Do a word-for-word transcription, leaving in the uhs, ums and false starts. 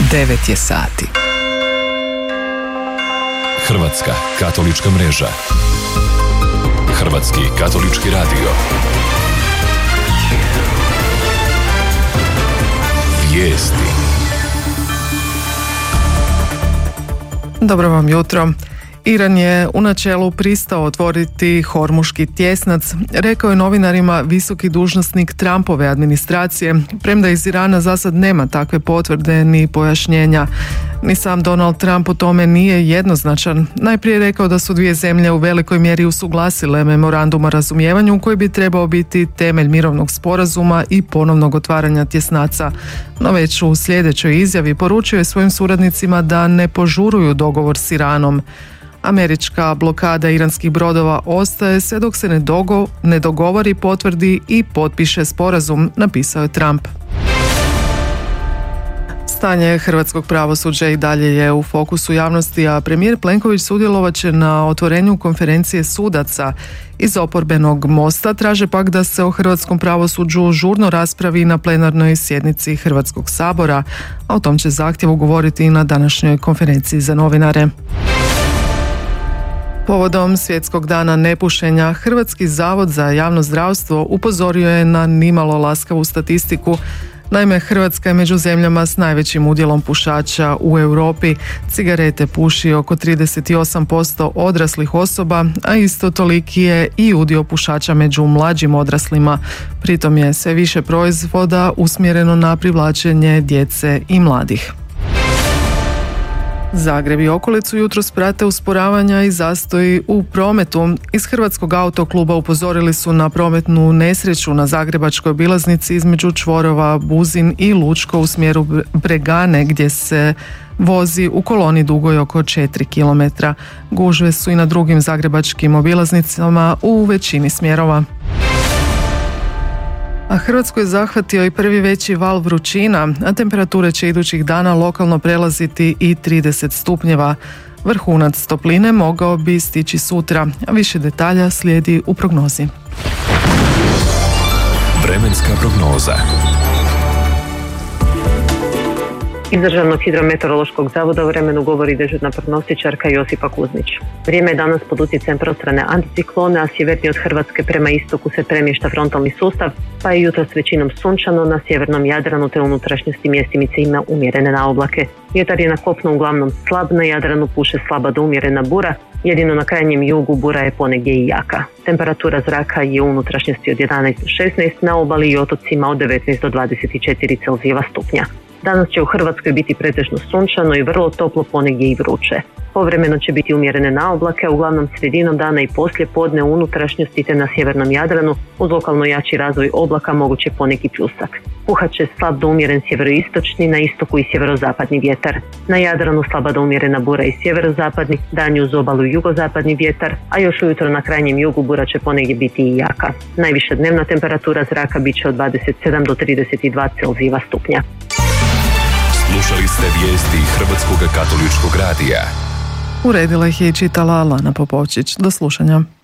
devet je sati. Hrvatska katolička mreža. Hrvatski katolički radio. Vijesti. Dobro vam jutro. Iran je u načelu pristao otvoriti Hormuški tjesnac, rekao je novinarima visoki dužnosnik Trumpove administracije, premda iz Irana za sad nema takve potvrde ni pojašnjenja. Ni sam Donald Trump o tome nije jednoznačan. Najprije rekao da su dvije zemlje u velikoj mjeri usuglasile memorandum o razumijevanju koji bi trebao biti temelj mirovnog sporazuma i ponovnog otvaranja tjesnaca. No već u sljedećoj izjavi poručio je svojim suradnicima da ne požuruju dogovor s Iranom. Američka blokada iranskih brodova ostaje sve dok se ne, dogo, ne dogovori, potvrdi i potpiše sporazum, napisao je Trump. Stanje hrvatskog pravosuđa i dalje je u fokusu javnosti, a premijer Plenković sudjelovat će na otvorenju konferencije sudaca. Iz oporbenog Mosta traže pak da se o hrvatskom pravosuđu žurno raspravi na plenarnoj sjednici Hrvatskog sabora, a o tom će zahtjevu govoriti i na današnjoj konferenciji za novinare. Povodom Svjetskog dana nepušenja, Hrvatski zavod za javno zdravstvo upozorio je na nimalo laskavu statistiku. Naime, Hrvatska je među zemljama s najvećim udjelom pušača u Europi. Cigarete puši oko trideset osam posto odraslih osoba, a isto toliki je i udio pušača među mlađim odraslima. Pritom je sve više proizvoda usmjereno na privlačenje djece i mladih. Zagreb i okolicu jutros prate usporavanja i zastoji u prometu. Iz Hrvatskog autokluba upozorili su na prometnu nesreću na zagrebačkoj obilaznici između čvorova Buzin i Lučko u smjeru Bregane, gdje se vozi u koloni dugoj oko četiri kilometra. Gužve su i na drugim zagrebačkim obilaznicama u većini smjerova. A Hrvatsku je zahvatio i prvi veći val vrućina, a temperature će idućih dana lokalno prelaziti i trideset stupnjeva. Vrhunac topline mogao bi stići sutra, a više detalja slijedi u prognozi. Vremenska prognoza. Iz Državnog hidrometeorološkog zavoda o vremenu govori dežurna prognostičarka Josipa Kuzmić. Vrijeme je danas pod utjecajem prostrane anticiklona, a sjevernije od Hrvatske prema istoku se premješta frontalni sustav, pa je jutros većinom sunčano, na sjevernom Jadranu te unutrašnjosti mjestimice ima umjerene naoblake. Vjetar je na kopnu uglavnom slab, na Jadranu puše slaba do umjerena bura, jedino na krajnjem jugu bura je ponegdje i jaka. Temperatura zraka je u unutrašnjosti od jedanaest do šesnaest, na obali i otocima od devetnaest do dvadeset četiri Celzijeva stupnja. Danas će u Hrvatskoj biti pretežno sunčano i vrlo toplo, ponegdje i vruće. Povremeno će biti umjerene naoblake, a uglavnom sredinom dana i poslije podne u unutrašnjosti te na sjevernom Jadranu uz lokalno jači razvoj oblaka moguće poneki pljusak. Puhat će slab do umjeren sjeveroistočni, na istoku i sjeverozapadni vjetar. Na Jadranu slaba do umjerena bura i sjeverozapadni, danju uz obalu jugozapadni vjetar, a još ujutro na krajnjem jugu bura će ponegdje biti i jaka. Najviša dnevna temperatura zraka bit će od dvadeset sedam do trideset dva Celzijeva stupnja. Slušali ste vijesti Hrvatskog katoličkog radija. Uredila ih je i čitala Lana Popovčić. Do slušanja.